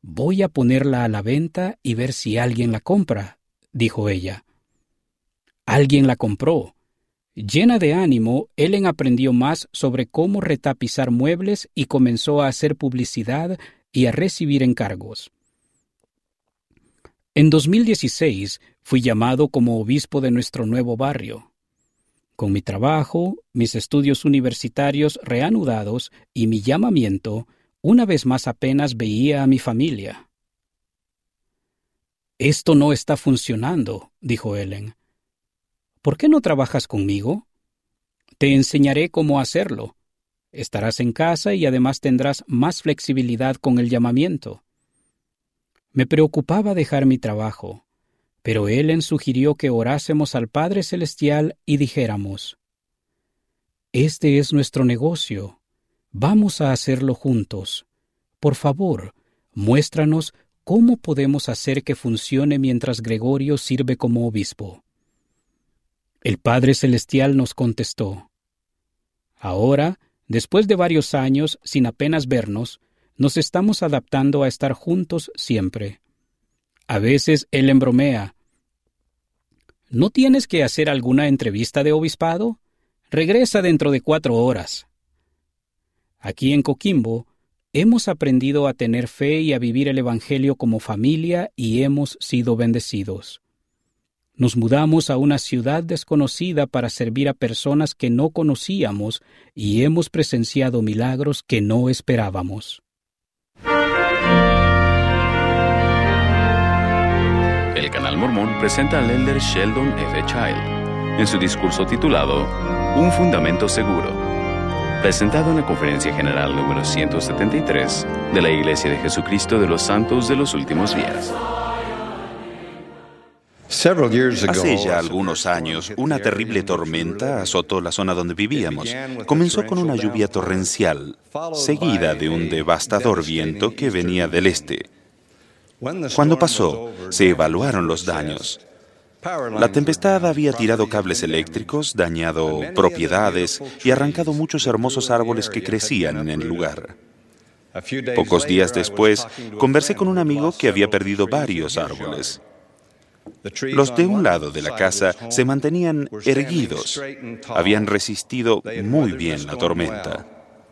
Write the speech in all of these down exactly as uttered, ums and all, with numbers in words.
Voy a ponerla a la venta y ver si alguien la compra, dijo ella. Alguien la compró. Llena de ánimo, Ellen aprendió más sobre cómo retapizar muebles y comenzó a hacer publicidad y a recibir encargos. En dos mil dieciséis fui llamado como obispo de nuestro nuevo barrio. Con mi trabajo, mis estudios universitarios reanudados y mi llamamiento, una vez más apenas veía a mi familia. «Esto no está funcionando», dijo Ellen. «¿Por qué no trabajas conmigo? Te enseñaré cómo hacerlo. Estarás en casa y además tendrás más flexibilidad con el llamamiento». Me preocupaba dejar mi trabajo, pero Ellen sugirió que orásemos al Padre Celestial y dijéramos: «Este es nuestro negocio. Vamos a hacerlo juntos. Por favor, muéstranos cómo podemos hacer que funcione mientras Gregorio sirve como obispo». El Padre Celestial nos contestó: «Ahora, después de varios años sin apenas vernos, nos estamos adaptando a estar juntos siempre». A veces él embromea: «¿No tienes que hacer alguna entrevista de obispado? Regresa dentro de cuatro horas». Aquí en Coquimbo, hemos aprendido a tener fe y a vivir el Evangelio como familia y hemos sido bendecidos. Nos mudamos a una ciudad desconocida para servir a personas que no conocíamos y hemos presenciado milagros que no esperábamos. El Canal Mormón presenta al elder Sheldon F. Child en su discurso titulado Un Fundamento Seguro, presentado en la Conferencia General número ciento setenta y tres de la Iglesia de Jesucristo de los Santos de los Últimos Días. Hace ya algunos años, una terrible tormenta azotó la zona donde vivíamos. Comenzó con una lluvia torrencial, seguida de un devastador viento que venía del este. Cuando pasó, se evaluaron los daños. La tempestad había tirado cables eléctricos, dañado propiedades y arrancado muchos hermosos árboles que crecían en el lugar. Pocos días después, conversé con un amigo que había perdido varios árboles. Los de un lado de la casa se mantenían erguidos, habían resistido muy bien la tormenta,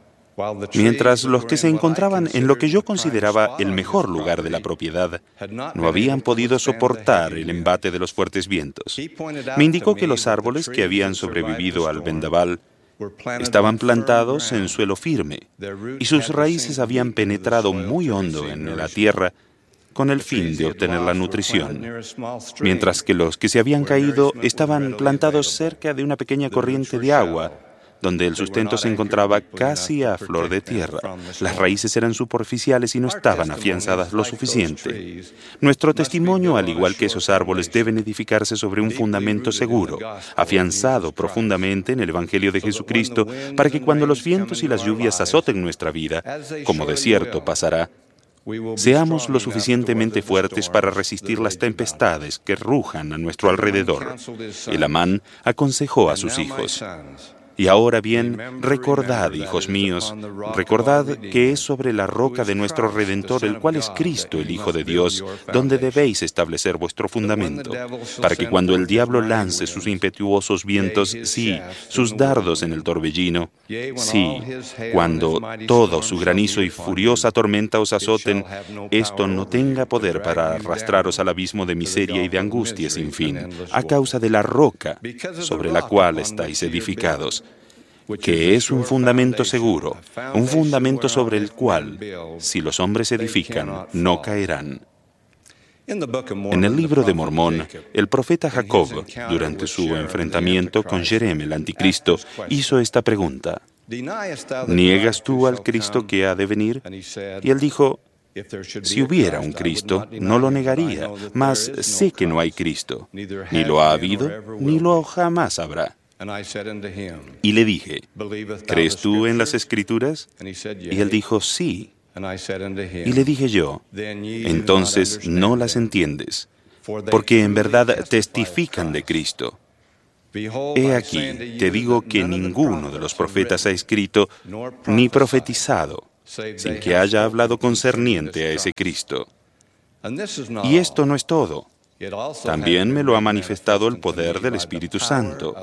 mientras los que se encontraban en lo que yo consideraba el mejor lugar de la propiedad no habían podido soportar el embate de los fuertes vientos. Me indicó que los árboles que habían sobrevivido al vendaval estaban plantados en suelo firme y sus raíces habían penetrado muy hondo en la tierra con el fin de obtener la nutrición, mientras que los que se habían caído estaban plantados cerca de una pequeña corriente de agua, donde el sustento se encontraba casi a flor de tierra. Las raíces eran superficiales y no estaban afianzadas lo suficiente. Nuestro testimonio, al igual que esos árboles, deben edificarse sobre un fundamento seguro, afianzado profundamente en el Evangelio de Jesucristo, para que cuando los vientos y las lluvias azoten nuestra vida, como de cierto pasará, seamos lo suficientemente fuertes para resistir las tempestades que rujan a nuestro alrededor. El Amán aconsejó a sus hijos: Y ahora bien, recordad, hijos míos, recordad que es sobre la roca de nuestro Redentor, el cual es Cristo, el Hijo de Dios, donde debéis establecer vuestro fundamento, para que cuando el diablo lance sus impetuosos vientos, sí, sus dardos en el torbellino, sí, cuando todo su granizo y furiosa tormenta os azoten, esto no tenga poder para arrastraros al abismo de miseria y de angustia sin fin, a causa de la roca sobre la cual estáis edificados, que es un fundamento seguro, un fundamento sobre el cual, si los hombres edifican, no caerán. En el libro de Mormón, el profeta Jacob, durante su enfrentamiento con Jerem el anticristo, hizo esta pregunta: ¿niegas tú al Cristo que ha de venir? Y él dijo: si hubiera un Cristo, no lo negaría, mas sé que no hay Cristo, ni lo ha habido, ni lo jamás habrá. Y le dije: ¿crees tú en las Escrituras? Y él dijo: sí. Y le dije yo: entonces no las entiendes, porque en verdad testifican de Cristo. He aquí, te digo que ninguno de los profetas ha escrito ni profetizado, sin que haya hablado concerniente a ese Cristo. Y esto no es todo. También me lo ha manifestado el poder del Espíritu Santo.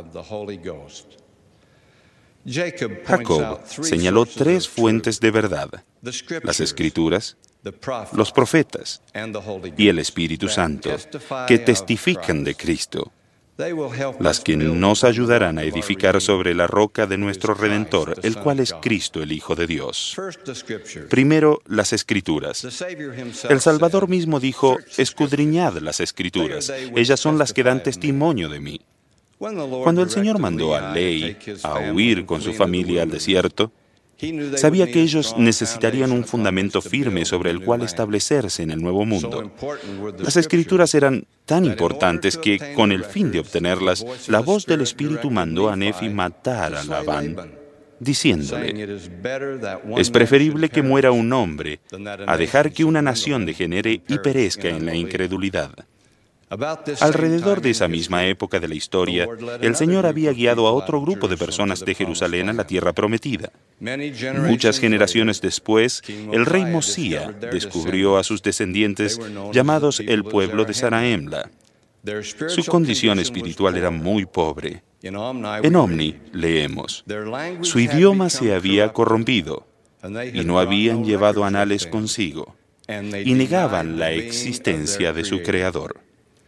Jacob señaló tres fuentes de verdad: las Escrituras, los profetas y el Espíritu Santo, que testifican de Cristo, las que nos ayudarán a edificar sobre la roca de nuestro Redentor, el cual es Cristo, el Hijo de Dios. Primero, las Escrituras. El Salvador mismo dijo: escudriñad las Escrituras, ellas son las que dan testimonio de mí. Cuando el Señor mandó a Lehi a huir con su familia al desierto, sabía que ellos necesitarían un fundamento firme sobre el cual establecerse en el nuevo mundo. Las Escrituras eran tan importantes que, con el fin de obtenerlas, la voz del Espíritu mandó a Nefi matar a Labán, diciéndole: es preferible que muera un hombre a dejar que una nación degenere y perezca en la incredulidad. Alrededor de esa misma época de la historia, el Señor había guiado a otro grupo de personas de Jerusalén a la tierra prometida. Muchas generaciones después, el rey Mosía descubrió a sus descendientes, llamados el pueblo de Zarahemla. Su condición espiritual era muy pobre. En Omni leemos: su idioma se había corrompido y no habían llevado anales consigo, y negaban la existencia de su Creador.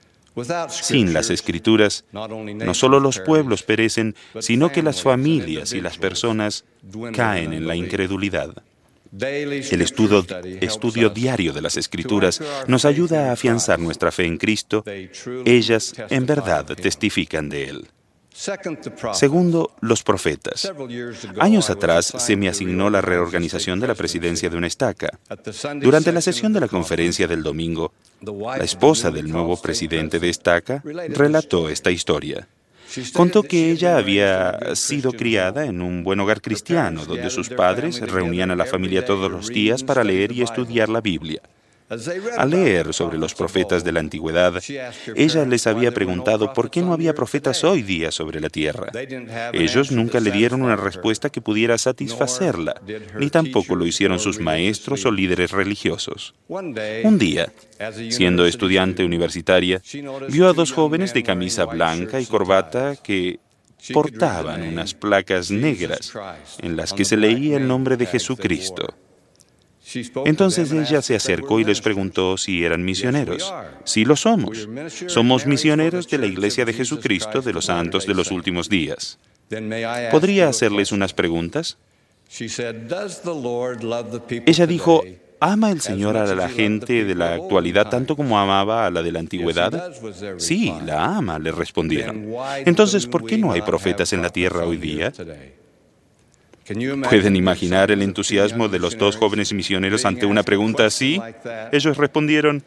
Sin las Escrituras, no solo los pueblos perecen, sino que las familias y las personas caen en la incredulidad. El estudio, estudio diario de las Escrituras nos ayuda a afianzar nuestra fe en Cristo. Ellas, en verdad, testifican de Él. Segundo, los profetas. Años atrás se me asignó la reorganización de la presidencia de una estaca. Durante la sesión de la conferencia del domingo, la esposa del nuevo presidente de estaca relató esta historia. Contó que ella había sido criada en un buen hogar cristiano, donde sus padres reunían a la familia todos los días para leer y estudiar la Biblia. Al leer sobre los profetas de la antigüedad, ella les había preguntado por qué no había profetas hoy día sobre la tierra. Ellos nunca le dieron una respuesta que pudiera satisfacerla, ni tampoco lo hicieron sus maestros o líderes religiosos. Un día, siendo estudiante universitaria, vio a dos jóvenes de camisa blanca y corbata que portaban unas placas negras en las que se leía el nombre de Jesucristo. Entonces ella se acercó y les preguntó si eran misioneros. Sí lo somos. Somos misioneros de la Iglesia de Jesucristo de los Santos de los Últimos Días. ¿Podría hacerles unas preguntas? Ella dijo: ¿ama el Señor a la gente de la actualidad tanto como amaba a la de la antigüedad? Sí, la ama, le respondieron. Entonces, ¿por qué no hay profetas en la tierra hoy día? ¿Pueden imaginar el entusiasmo de los dos jóvenes misioneros ante una pregunta así? Ellos respondieron: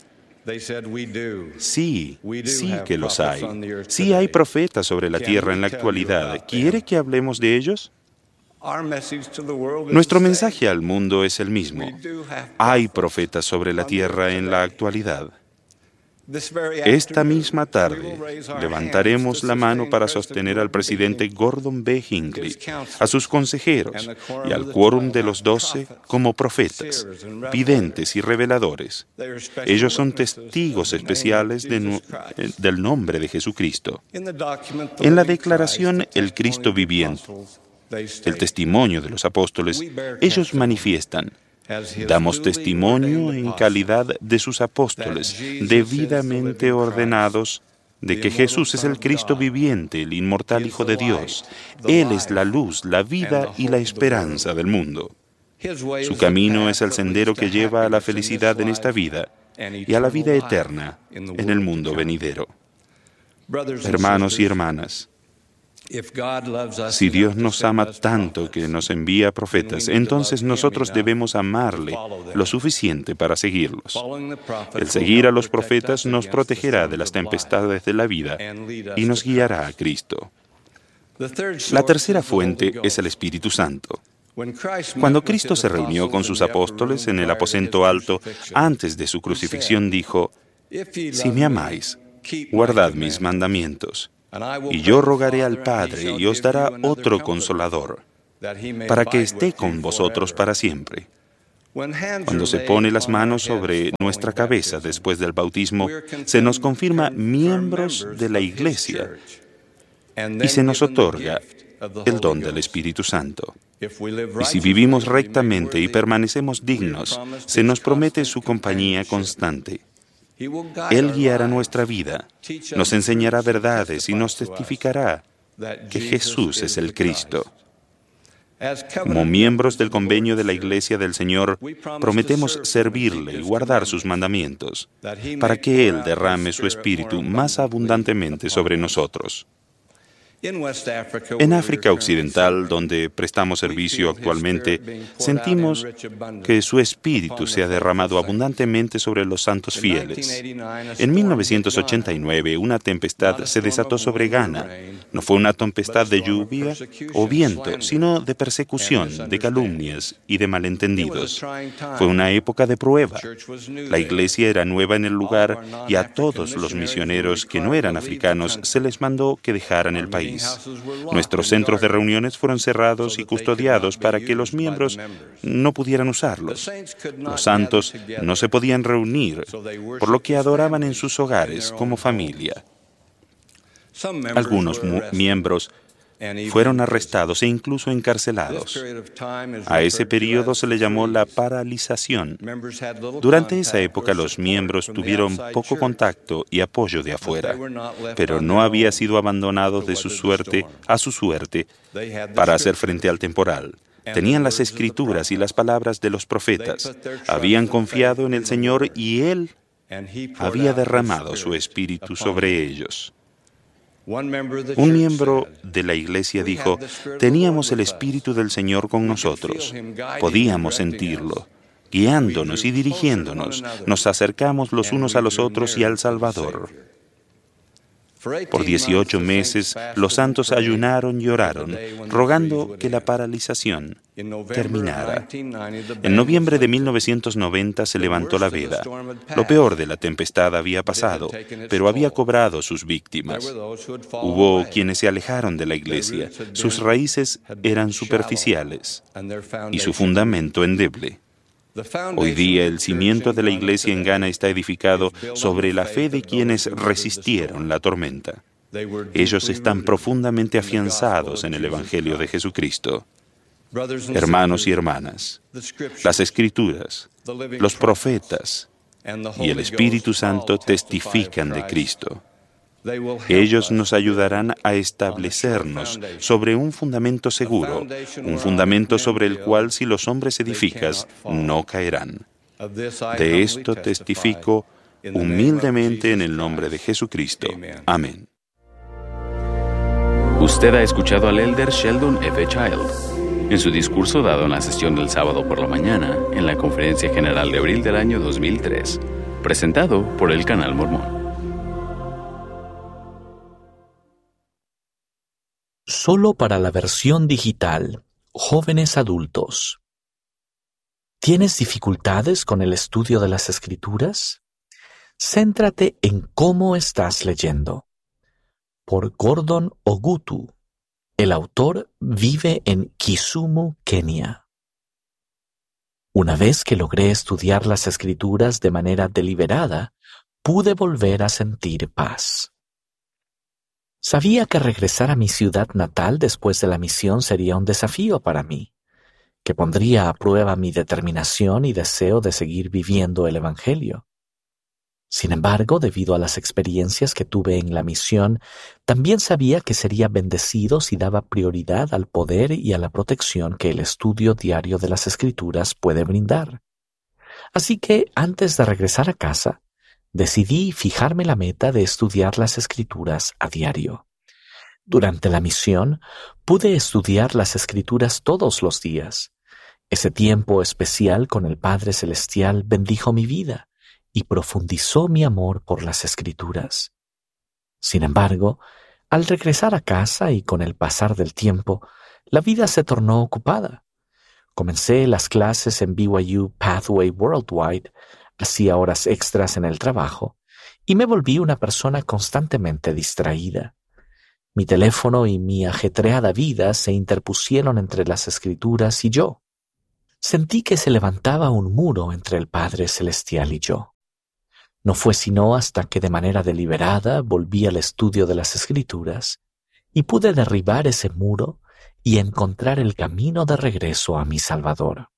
sí, sí que los hay. Sí hay profetas sobre la tierra en la actualidad. ¿Quiere que hablemos de ellos? Nuestro mensaje al mundo es el mismo. Hay profetas sobre la tierra en la actualidad. Esta misma tarde levantaremos la mano para sostener al presidente Gordon B. Hinckley, a sus consejeros y al quórum de los doce como profetas, videntes y reveladores. Ellos son testigos especiales de nu- del nombre de Jesucristo. En la declaración El Cristo viviente, el testimonio de los apóstoles, ellos manifiestan: damos testimonio en calidad de sus apóstoles, debidamente ordenados, de que Jesús es el Cristo viviente, el inmortal Hijo de Dios. Él es la luz, la vida y la esperanza del mundo. Su camino es el sendero que lleva a la felicidad en esta vida y a la vida eterna en el mundo venidero. Hermanos y hermanas, si Dios nos ama tanto que nos envía profetas, entonces nosotros debemos amarle lo suficiente para seguirlos. El seguir a los profetas nos protegerá de las tempestades de la vida y nos guiará a Cristo. La tercera fuente es el Espíritu Santo. Cuando Cristo se reunió con sus apóstoles en el aposento alto antes de su crucifixión, dijo: si me amáis, guardad mis mandamientos. Y yo rogaré al Padre y os dará otro Consolador, para que esté con vosotros para siempre. Cuando se pone las manos sobre nuestra cabeza después del bautismo, se nos confirma miembros de la Iglesia y se nos otorga el don del Espíritu Santo. Y si vivimos rectamente y permanecemos dignos, se nos promete su compañía constante. Él guiará nuestra vida, nos enseñará verdades y nos testificará que Jesús es el Cristo. Como miembros del convenio de la Iglesia del Señor, prometemos servirle y guardar sus mandamientos, para que Él derrame su Espíritu más abundantemente sobre nosotros. En África Occidental, donde prestamos servicio actualmente, sentimos que su Espíritu se ha derramado abundantemente sobre los santos fieles. En mil novecientos ochenta y nueve, una tempestad se desató sobre Ghana. No fue una tempestad de lluvia o viento, sino de persecución, de calumnias y de malentendidos. Fue una época de prueba. La iglesia era nueva en el lugar y a todos los misioneros que no eran africanos se les mandó que dejaran el país. Nuestros centros de reuniones fueron cerrados y custodiados para que los miembros no pudieran usarlos. Los santos no se podían reunir, por lo que adoraban en sus hogares como familia. Algunos miembros fueron arrestados e incluso encarcelados. A ese periodo se le llamó la paralización. Durante esa época los miembros tuvieron poco contacto y apoyo de afuera, pero no había sido abandonados de su suerte a su suerte para hacer frente al temporal. Tenían las escrituras y las palabras de los profetas. Habían confiado en el Señor y Él había derramado su espíritu sobre ellos. Un miembro de la iglesia dijo, teníamos el Espíritu del Señor con nosotros, podíamos sentirlo, guiándonos y dirigiéndonos, nos acercamos los unos a los otros y al Salvador. Por dieciocho meses los santos ayunaron y oraron, rogando que la paralización terminara. En noviembre de mil novecientos noventa se levantó la veda. Lo peor de la tempestad había pasado, pero había cobrado sus víctimas. Hubo quienes se alejaron de la iglesia. Sus raíces eran superficiales y su fundamento endeble. Hoy día el cimiento de la iglesia en Ghana está edificado sobre la fe de quienes resistieron la tormenta. Ellos están profundamente afianzados en el Evangelio de Jesucristo. Hermanos y hermanas, las Escrituras, los profetas y el Espíritu Santo testifican de Cristo. Ellos nos ayudarán a establecernos sobre un fundamento seguro, un fundamento sobre el cual si los hombres edifican, no caerán. De esto testifico humildemente en el nombre de Jesucristo. Amén. Usted ha escuchado al elder Sheldon F. Child en su discurso dado en la sesión del sábado por la mañana en la Conferencia General de abril del año dos mil tres, presentado por el Canal Mormón. Solo para la versión digital, jóvenes adultos. ¿Tienes dificultades con el estudio de las Escrituras? Céntrate en cómo estás leyendo. Por Gordon Ogutu. El autor vive en Kisumu, Kenia. Una vez que logré estudiar las Escrituras de manera deliberada, pude volver a sentir paz. Sabía que regresar a mi ciudad natal después de la misión sería un desafío para mí, que pondría a prueba mi determinación y deseo de seguir viviendo el Evangelio. Sin embargo, debido a las experiencias que tuve en la misión, también sabía que sería bendecido si daba prioridad al poder y a la protección que el estudio diario de las Escrituras puede brindar. Así que, antes de regresar a casa, decidí fijarme la meta de estudiar las Escrituras a diario. Durante la misión, pude estudiar las Escrituras todos los días. Ese tiempo especial con el Padre Celestial bendijo mi vida y profundizó mi amor por las Escrituras. Sin embargo, al regresar a casa y con el pasar del tiempo, la vida se tornó ocupada. Comencé las clases en B Y U Pathway Worldwide, hacía horas extras en el trabajo y me volví una persona constantemente distraída. Mi teléfono y mi ajetreada vida se interpusieron entre las Escrituras y yo. sentí que se levantaba un muro entre el Padre Celestial y yo. No fue sino hasta que de manera deliberada volví al estudio de las Escrituras y pude derribar ese muro y encontrar el camino de regreso a mi Salvador.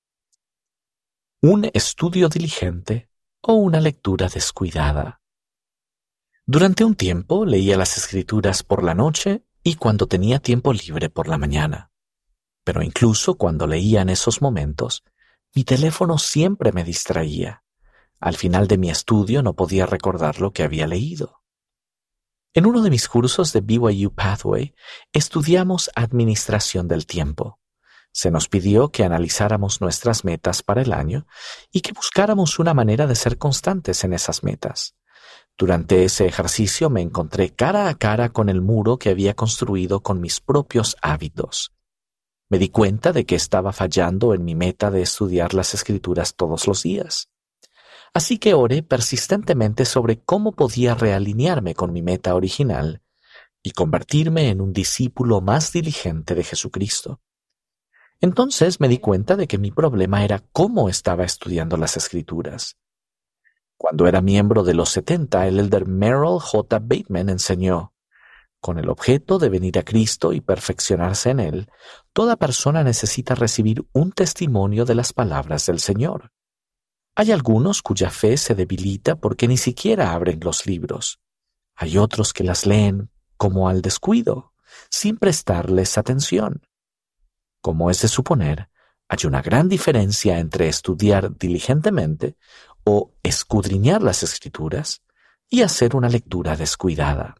Un estudio diligente o una lectura descuidada. Durante un tiempo leía las Escrituras por la noche y cuando tenía tiempo libre por la mañana. Pero incluso cuando leía en esos momentos, mi teléfono siempre me distraía. Al final de mi estudio no podía recordar lo que había leído. En uno de mis cursos de B Y U Pathway, estudiamos administración del tiempo. Se nos pidió que analizáramos nuestras metas para el año y que buscáramos una manera de ser constantes en esas metas. Durante ese ejercicio me encontré cara a cara con el muro que había construido con mis propios hábitos. Me di cuenta de que estaba fallando en mi meta de estudiar las Escrituras todos los días. Así que oré persistentemente sobre cómo podía realinearme con mi meta original y convertirme en un discípulo más diligente de Jesucristo. Entonces me di cuenta de que mi problema era cómo estaba estudiando las Escrituras. Cuando era miembro de los setenta, el elder Merrill J. Bateman enseñó: con el objeto de venir a Cristo y perfeccionarse en Él, toda persona necesita recibir un testimonio de las palabras del Señor. Hay algunos cuya fe se debilita porque ni siquiera abren los libros. Hay otros que las leen como al descuido, sin prestarles atención. Como es de suponer, hay una gran diferencia entre estudiar diligentemente o escudriñar las Escrituras y hacer una lectura descuidada.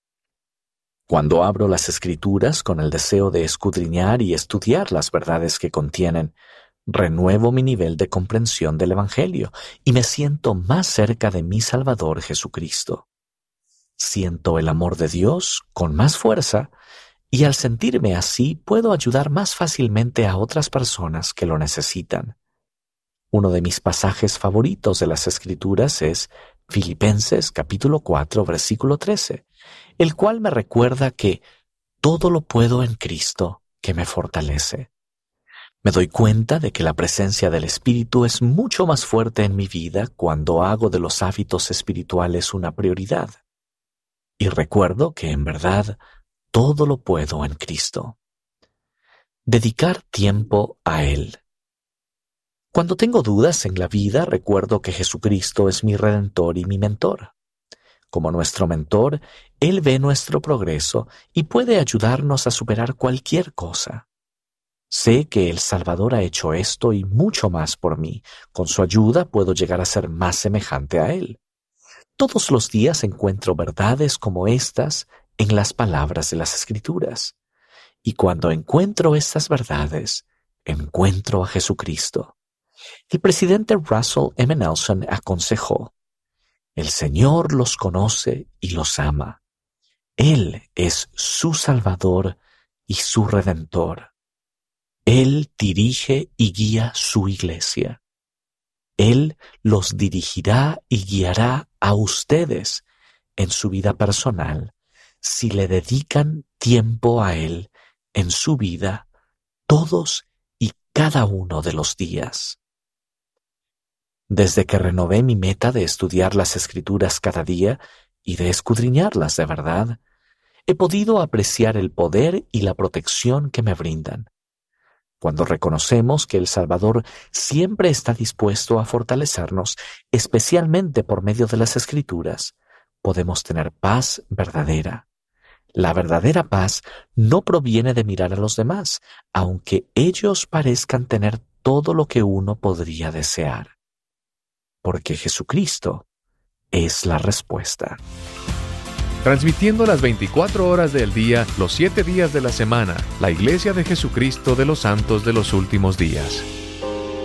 Cuando abro las Escrituras con el deseo de escudriñar y estudiar las verdades que contienen, renuevo mi nivel de comprensión del Evangelio y me siento más cerca de mi Salvador Jesucristo. Siento el amor de Dios con más fuerza y al sentirme así puedo ayudar más fácilmente a otras personas que lo necesitan. Uno de mis pasajes favoritos de las Escrituras es Filipenses capítulo cuatro, versículo trece, el cual me recuerda que todo lo puedo en Cristo que me fortalece. Me doy cuenta de que la presencia del Espíritu es mucho más fuerte en mi vida cuando hago de los hábitos espirituales una prioridad. Y recuerdo que en verdad todo lo puedo en Cristo. Dedicar tiempo a Él. Cuando tengo dudas en la vida, recuerdo que Jesucristo es mi Redentor y mi mentor. Como nuestro mentor, Él ve nuestro progreso y puede ayudarnos a superar cualquier cosa. Sé que el Salvador ha hecho esto y mucho más por mí. Con su ayuda puedo llegar a ser más semejante a Él. Todos los días encuentro verdades como estas en las palabras de las Escrituras. Y cuando encuentro estas verdades, encuentro a Jesucristo. El presidente Russell M. Nelson aconsejó: el Señor los conoce y los ama. Él es su Salvador y su Redentor. Él dirige y guía su iglesia. Él los dirigirá y guiará a ustedes en su vida personal si le dedican tiempo a Él en su vida todos y cada uno de los días. Desde que renové mi meta de estudiar las Escrituras cada día y de escudriñarlas de verdad, he podido apreciar el poder y la protección que me brindan. Cuando reconocemos que el Salvador siempre está dispuesto a fortalecernos, especialmente por medio de las Escrituras, podemos tener paz verdadera. La verdadera paz no proviene de mirar a los demás, aunque ellos parezcan tener todo lo que uno podría desear. Porque Jesucristo es la respuesta. Transmitiendo las veinticuatro horas del día, los siete días de la semana, la Iglesia de Jesucristo de los Santos de los Últimos Días.